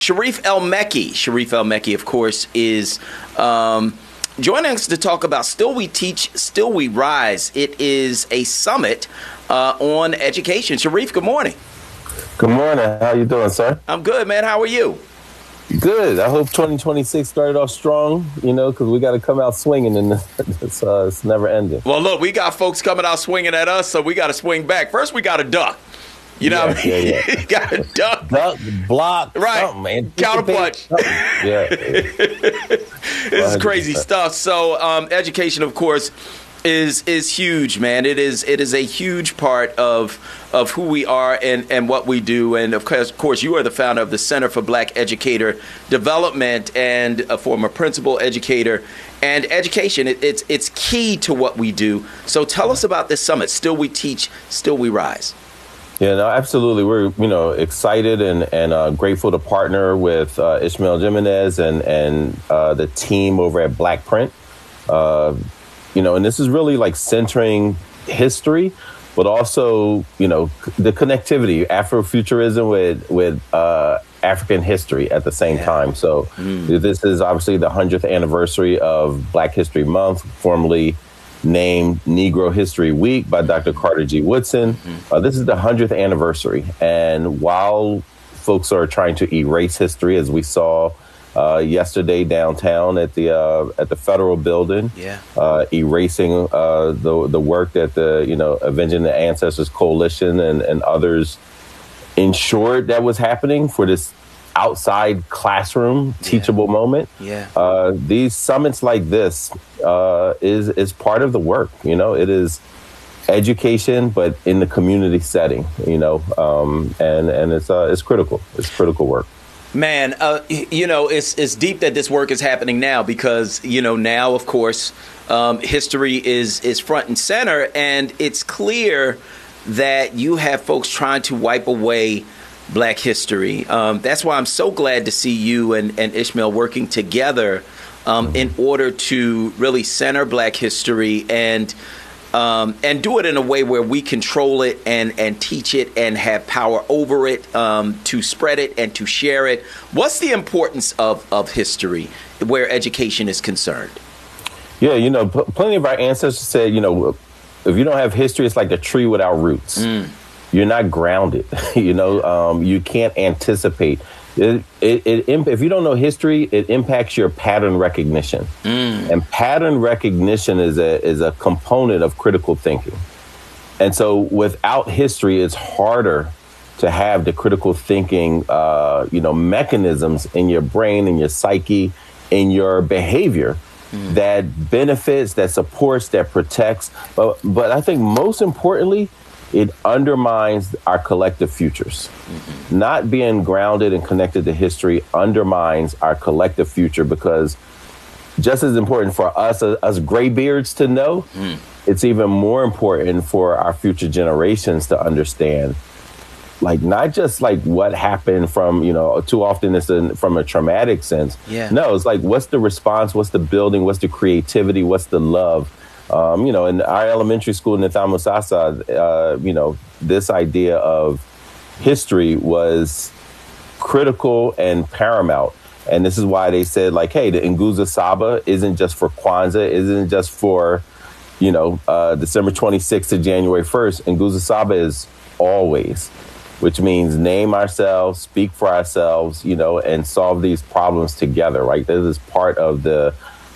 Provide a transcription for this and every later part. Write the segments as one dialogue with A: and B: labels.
A: Sharif El-Mekki. Sharif El-Mekki, of course, is joining us to talk about Still We Teach, Still We Rise. It is a summit on education. Sharif, good morning.
B: Good morning. How you doing, sir?
A: I'm good, man. How are you?
B: Good. I hope 2026 started off strong, because we got to come out swinging, and it's never ending.
A: Well, look, we got folks coming out swinging at us, so we got to swing back. First, we got to duck. What I mean?
B: Yeah.
A: You got to duck.
B: Duck, block,
A: right,
B: man.
A: Counterpunch.
B: Yeah.
A: This is crazy stuff. So education, of course, is huge, man. It is a huge part of who we are and what we do. And of course, you are the founder of the Center for Black Educator Development and a former principal educator. And education, it's key to what we do. So tell us about this summit. Still We Teach, Still We Rise.
B: Yeah, no, absolutely. We're, excited and grateful to partner with Ishmael Jimenez and the team over at Black Print. And this is really like centering history, but also, the connectivity, Afrofuturism with African history at the same time. So this is obviously the 100th anniversary of Black History Month, formerly named Negro History Week by Dr. Carter G. Woodson. This is the 100th anniversary. And while folks are trying to erase history, as we saw yesterday downtown at the Federal Building, erasing the work that the Avenging the Ancestors Coalition and others ensured that was happening for this outside classroom teachable moment. These summits like this is part of the work. It is education, but in the community setting. And it's critical. It's critical work.
A: Man, it's deep that this work is happening now because, now, of course, history is front and center. And it's clear that you have folks trying to wipe away Black history. That's why I'm so glad to see you and Ishmael working together in order to really center Black history and do it in a way where we control it and teach it and have power over it, to spread it and to share it. What's the importance of history where education is concerned?
B: Yeah, plenty of our ancestors said, if you don't have history, it's like a tree without roots. You're not grounded. You can't anticipate. If you don't know history, it impacts your pattern recognition. And pattern recognition is a component of critical thinking. And so without history, it's harder to have the critical thinking, mechanisms in your brain, in your psyche, in your behavior that benefits, that supports, that protects. But I think most importantly, it undermines our collective futures. Not being grounded and connected to history undermines our collective future because just as important for us graybeards to know, it's even more important for our future generations to understand, like not just like what happened from, too often it's from a traumatic sense. No, it's like what's the response, what's the building, what's the creativity, what's the love. In our elementary school in Nitha Musasa, this idea of history was critical and paramount. And this is why they said, like, hey, the Nguzo Saba isn't just for Kwanzaa, isn't just for, December 26th to January 1st. Nguzo Saba is always, which means name ourselves, speak for ourselves, and solve these problems together, right? This is part of the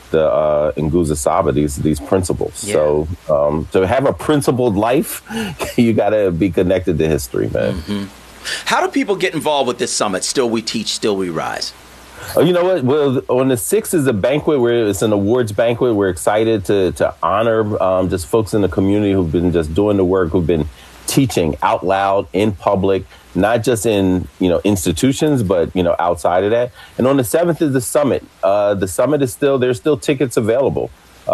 B: Nguzo Saba, these principles. So to have a principled life, you got to be connected to history, man.
A: How do people get involved with this summit? Still We Teach, Still We Rise.
B: Oh, you know what? Well, on the 6th is a banquet where it's an awards banquet. We're excited to honor just folks in the community who've been just doing the work, who've been teaching out loud in public, not just in, institutions, but, outside of that. And on the 7th is the summit. The summit is there's still tickets available.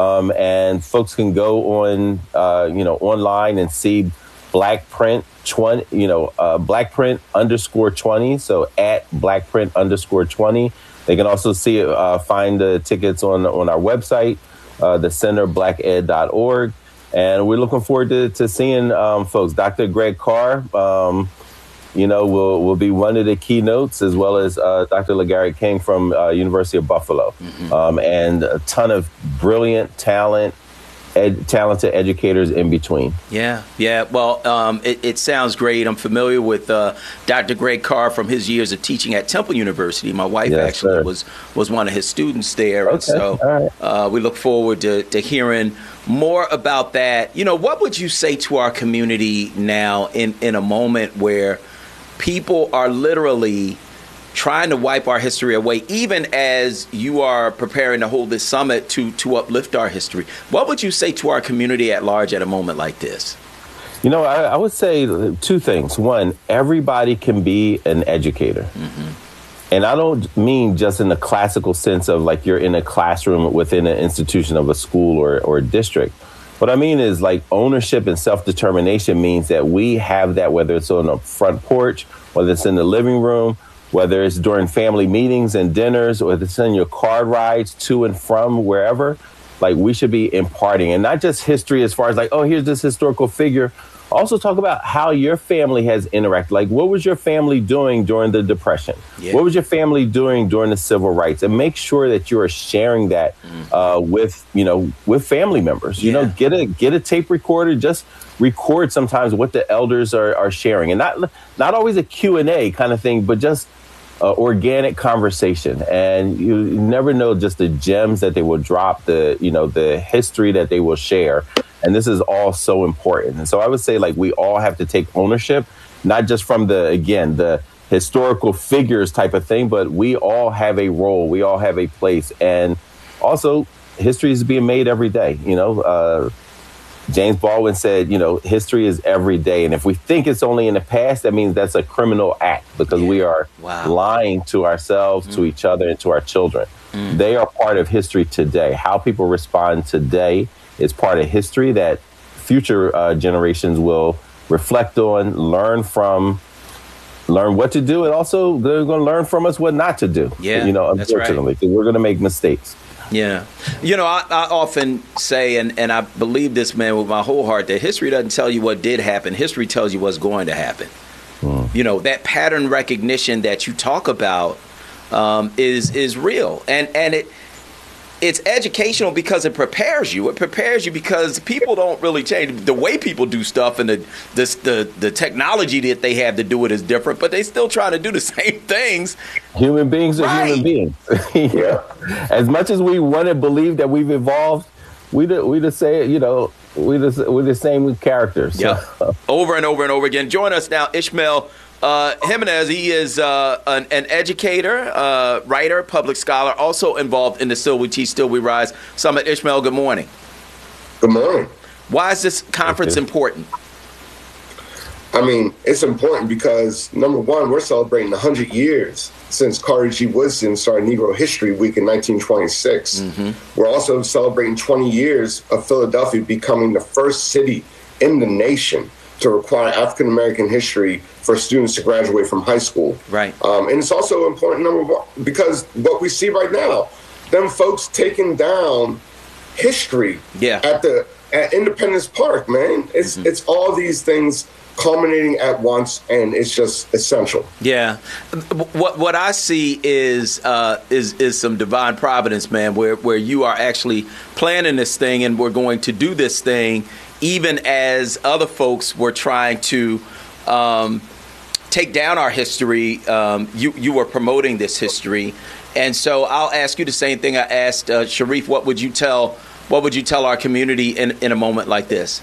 B: And folks can go on, online and see Black Print 20, Black Print _20. So at Black Print _20. They can also find the tickets on our website, the centerblacked.org. And we're looking forward to seeing folks. Dr. Greg Carr will be one of the keynotes, as well as Dr. LeGarrette King from University of Buffalo, and a ton of brilliant talented educators in between.
A: Yeah. Well, it sounds great. I'm familiar with Dr. Greg Carr from his years of teaching at Temple University. My wife actually was one of his students there. Okay. And so we look forward to hearing more about that. What would you say to our community now in a moment where people are literally trying to wipe our history away, even as you are preparing to hold this summit to uplift our history? What would you say to our community at large at a moment like this?
B: I would say two things. One, everybody can be an educator. And I don't mean just in the classical sense of like you're in a classroom within an institution of a school or a district. What I mean is like ownership and self-determination means that we have that, whether it's on a front porch, whether it's in the living room, whether it's during family meetings and dinners, or it's in your car rides to and from wherever. Like, we should be imparting, and not just history as far as like, oh, here's this historical figure. Also talk about how your family has interacted. Like, what was your family doing during the Depression? Yeah. What was your family doing during the Civil Rights? And make sure that you are sharing that with family members. Get a tape recorder. Just record sometimes what the elders are sharing, and not always a Q&A kind of thing, but just organic conversation. And you never know just the gems that they will drop, the history that they will share. And this is all so important. And so I would say, like, we all have to take ownership, not just from the historical figures type of thing, but we all have a role. We all have a place. And also, history is being made every day. James Baldwin said, history is every day. And if we think it's only in the past, that means that's a criminal act, because we are lying to ourselves, to each other, and to our children. They are part of history today. How people respond today is part of history that future generations will reflect on, learn what to do, and also they're going to learn from us what not to do.
A: Yeah,
B: unfortunately, because we're going to make mistakes.
A: Yeah. I often say, and I believe this, man, with my whole heart, that history doesn't tell you what did happen. History tells you what's going to happen. That pattern recognition that you talk about is real. And it's educational because it prepares you. It prepares you because people don't really change. The way people do stuff and the technology that they have to do it is different, but they still try to do the same things.
B: Human beings are human beings. Yeah. As much as we want to believe that we've evolved, we the same characters.
A: Yeah. Over and over and over again. Join us now, Ishmael Jimenez. He is an educator, writer, public scholar, also involved in the Still We Teach, Still We Rise Summit. Ishmael, good morning.
C: Good morning.
A: Why is this conference important?
C: I mean, it's important because, number one, we're celebrating 100 years since Carter G. Woodson started Negro History Week in 1926. We're also celebrating 20 years of Philadelphia becoming the first city in the nation to require African-American history for students to graduate from high school.
A: Right.
C: And it's also important, number one, because what we see right now, them folks taking down history at Independence Park, man. It's all these things culminating at once, and it's just essential.
A: Yeah. What I see is some divine providence, man, where you are actually planning this thing, and we're going to do this thing even as other folks were trying to take down our history. You were promoting this history. And so I'll ask you the same thing I asked Sharif. What would you tell our community in a moment like this?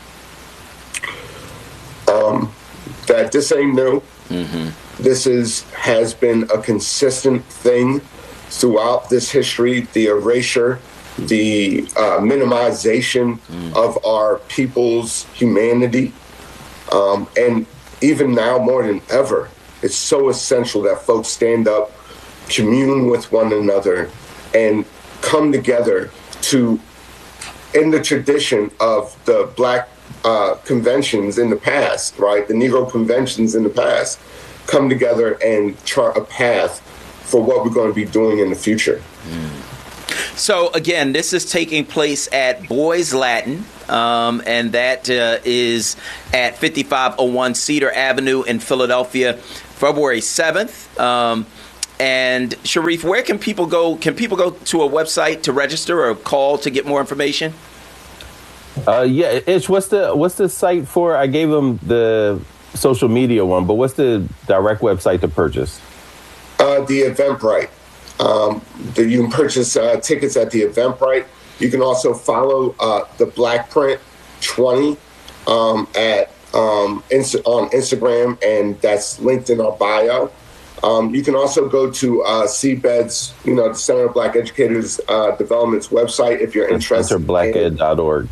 C: That this ain't new. This has been a consistent thing throughout this history, the erasure, the minimization of our people's humanity. And even now more than ever, it's so essential that folks stand up, commune with one another, and come together in the tradition of the Black conventions in the past, right? The Negro conventions in the past, come together and chart a path for what we're going to be doing in the future.
A: So, again, this is taking place at Boys Latin, and that is at 5501 Cedar Avenue in Philadelphia. February 7th. And Sharif, where can people go? Can people go to a website to register or call to get more information?
B: Yeah, Ish, what's the site for? I gave them the social media one, but what's the direct website to purchase?
C: The Eventbrite. You can purchase tickets at the Eventbrite. You can also follow the Black Print 20 on Instagram, and that's linked in our bio. You can also go to CBED's, the Center of Black Educators Development's website if you're interested.
B: CenterBlackEd.org,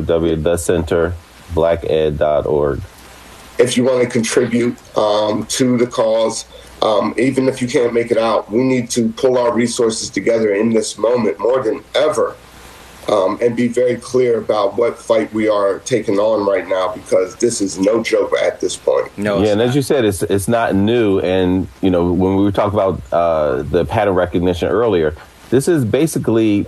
B: www.thecenterblacked.org.
C: If you want to contribute to the cause, even if you can't make it out, we need to pull our resources together in this moment more than ever, and be very clear about what fight we are taking on right now, because this is no joke at this point.
B: No, yeah, and as you said, it's not new. And when we were talking about the pattern recognition earlier, this is basically,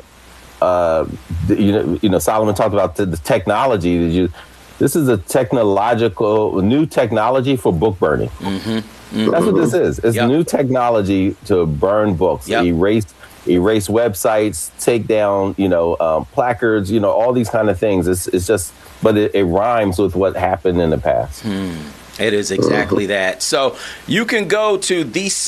B: Solomon talked about the technology. This is a new technology for book burning. Mm-hmm. Mm-hmm. That's what this is. It's new technology to burn books, erase websites, take down, placards, all these kind of things. It's just, but it rhymes with what happened in the past.
A: It is exactly that. So you can go to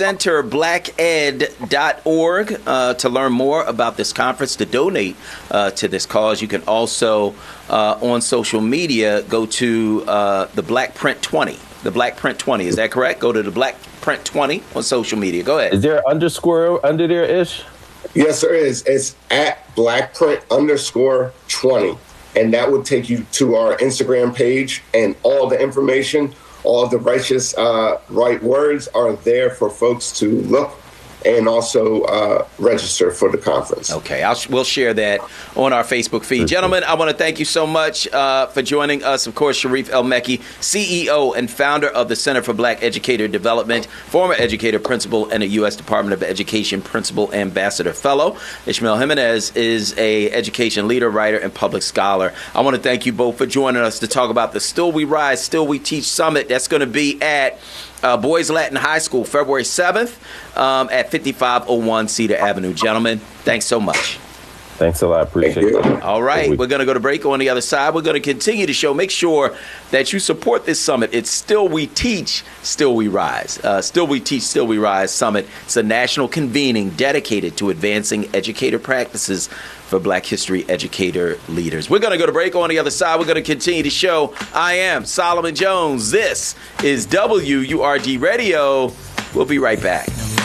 A: thecenterblacked.org to learn more about this conference, to donate to this cause. You can also, on social media, go to the Black Print 20. The Black Print 20, is that correct? Go to the Black Print 20 on social media. Go ahead.
B: Is there an underscore under there, Ish?
C: Yes, there is. It's at blackprint_20. And that would take you to our Instagram page, and all the information, all of the righteous right words are there for folks to look and also register for the conference.
A: Okay, we'll share that on our Facebook feed. Gentlemen, I want to thank you so much for joining us. Of course, Sharif El-Mekki, CEO and founder of the Center for Black Educator Development, former educator principal and a U.S. Department of Education Principal Ambassador Fellow. Ishmael Jimenez is a education leader, writer, and public scholar. I want to thank you both for joining us to talk about the Still We Rise, Still We Teach Summit. That's going to be at Boys Latin High School, February 7th at 5501 Cedar Avenue. Gentlemen, thanks so much.
B: Thanks a lot. Appreciate it.
A: All right. We're going to go to break. On the other side, we're going to continue the show. Make sure that you support this summit. It's Still We Teach, Still We Rise. Still We Teach, Still We Rise Summit. It's a national convening dedicated to advancing educator practices for Black history educator leaders. We're going to go to break. On the other side, we're going to continue the show. I am Solomon Jones. This is WURD Radio. We'll be right back.